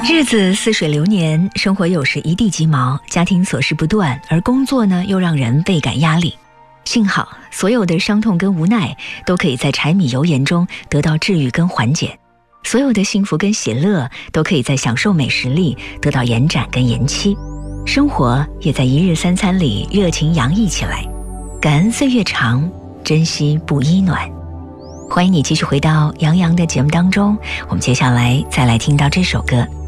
日子似水流年，生活有时一地鸡毛，家庭琐事不断，而工作呢又让人倍感压力。幸好所有的伤痛跟无奈都可以在柴米油盐中得到治愈跟缓解，所有的幸福跟喜乐都可以在享受美食里得到延展跟延期，生活也在一日三餐里热情洋溢起来。感恩岁月长，珍惜不衣暖。欢迎你继续回到杨洋的节目当中，我们接下来再来听到这首歌。